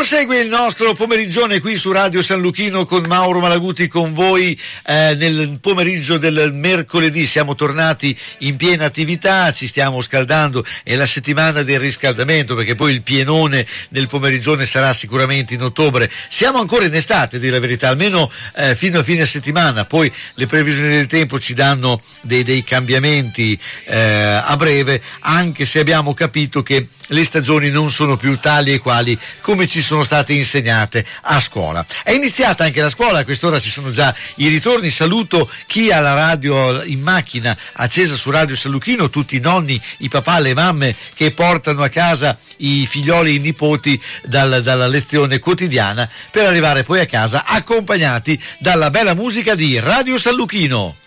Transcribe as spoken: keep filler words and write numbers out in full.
Prosegue il nostro pomerigione qui su Radio San Luchino con Mauro Malaguti con voi eh, nel pomeriggio del mercoledì. Siamo tornati in piena attività, ci stiamo scaldando, è la settimana del riscaldamento perché poi il pienone del pomerigione sarà sicuramente in ottobre. Siamo ancora in estate, a dire la verità, almeno eh, fino a fine settimana, poi le previsioni del tempo ci danno dei, dei cambiamenti eh, a breve, anche se abbiamo capito che le stagioni non sono più tali e quali come ci sono state insegnate a scuola. È iniziata anche la scuola, a quest'ora ci sono già i ritorni. Saluto chi ha la radio in macchina accesa su Radio San Luchino, tutti i nonni, i papà, le mamme che portano a casa i figlioli e i nipoti dal, dalla lezione quotidiana per arrivare poi a casa accompagnati dalla bella musica di Radio San Luchino.